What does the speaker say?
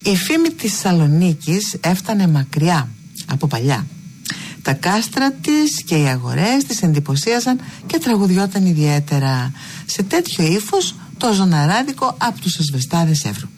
Η φήμη της Θεσσαλονίκης έφτανε μακριά από παλιά. Τα κάστρα της και οι αγορές της εντυπωσίαζαν και τραγουδιόταν ιδιαίτερα. Σε τέτοιο ύφος το ζωναράδικο από τους ασβεστάδες Εύρου.